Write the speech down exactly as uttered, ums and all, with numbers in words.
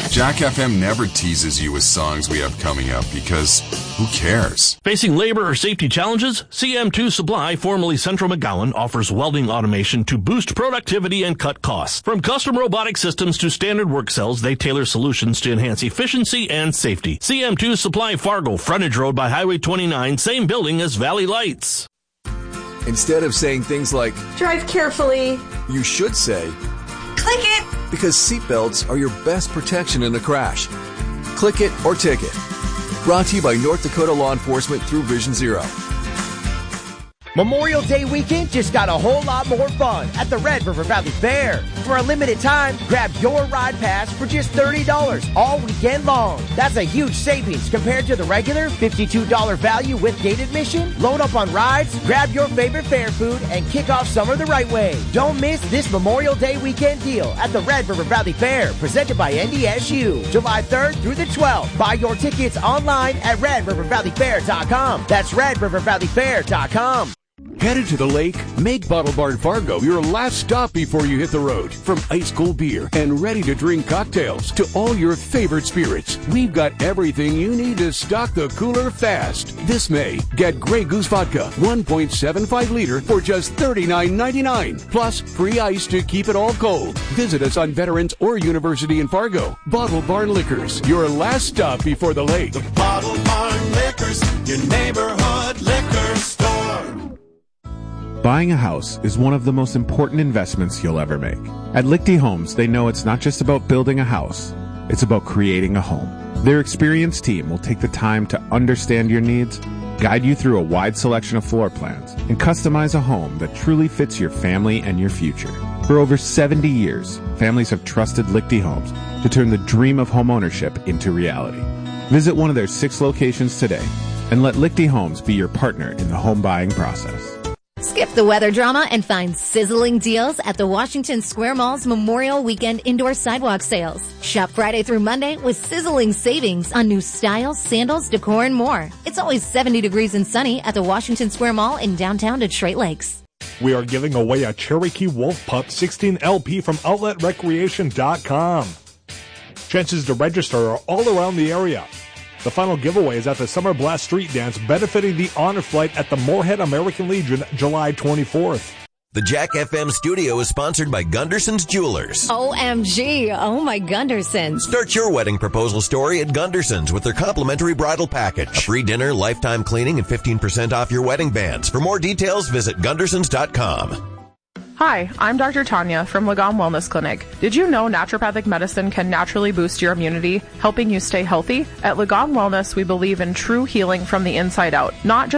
Jack F M never teases you with songs we have coming up because who cares? Facing labor or safety challenges? C M two Supply, formerly Central McGowan, offers welding automation to boost productivity and cut costs. From custom robotic systems to standard work cells, they tailor solutions to enhance efficiency and safety. C M two Supply Fargo, frontage road by Highway twenty-nine, same building as Valley Lights. Instead of saying things like, drive carefully, you should say, click it, because seatbelts are your best protection in a crash. Click it or ticket. Brought to you by North Dakota Law Enforcement through Vision Zero. Memorial Day weekend just got a whole lot more fun at the Red River Valley Fair. For a limited time, grab your ride pass for just thirty dollars all weekend long. That's a huge savings compared to the regular fifty-two dollars value with gate admission. Load up on rides, grab your favorite fair food, and kick off summer the right way. Don't miss this Memorial Day weekend deal at the Red River Valley Fair, presented by N D S U, July third through the twelfth. Buy your tickets online at red river valley fair dot com. That's red river valley fair dot com. Headed to the lake? Make Bottle Barn Fargo your last stop before you hit the road. From ice cold beer and ready to drink cocktails to all your favorite spirits, we've got everything you need to stock the cooler fast. This May, get Grey Goose Vodka one point seven five liter for just thirty-nine ninety-nine, plus free ice to keep it all cold. Visit us on Veterans or University in Fargo. Bottle Barn Liquors, your last stop before the lake. The Bottle Barn Liquors, your neighborhood liquor store. Buying a house is one of the most important investments you'll ever make. At Lichty Homes, they know it's not just about building a house, it's about creating a home. Their experienced team will take the time to understand your needs, guide you through a wide selection of floor plans, and customize a home that truly fits your family and your future. For over seventy years, families have trusted Lichty Homes to turn the dream of homeownership into reality. Visit one of their six locations today and let Lichty Homes be your partner in the home buying process. Skip the weather drama and find sizzling deals at the Washington Square Mall's Memorial Weekend Indoor Sidewalk Sales. Shop Friday through Monday with sizzling savings on new styles, sandals, decor, and more. It's always seventy degrees and sunny at the Washington Square Mall in downtown Detroit Lakes. We are giving away a Cherokee Wolf Pup sixteen L P from outlet recreation dot com. Chances to register are all around the area. The final giveaway is at the Summer Blast Street Dance, benefiting the Honor Flight at the Moorhead American Legion, July twenty-fourth. The Jack F M studio is sponsored by Gunderson's Jewelers. O M G, oh my Gundersons. Start your wedding proposal story at Gunderson's with their complimentary bridal package. A free dinner, lifetime cleaning, and fifteen percent off your wedding bands. For more details, visit gundersons dot com. Hi, I'm Doctor Tanya from Lagom Wellness Clinic. Did you know naturopathic medicine can naturally boost your immunity, helping you stay healthy? At Lagom Wellness, we believe in true healing from the inside out, not just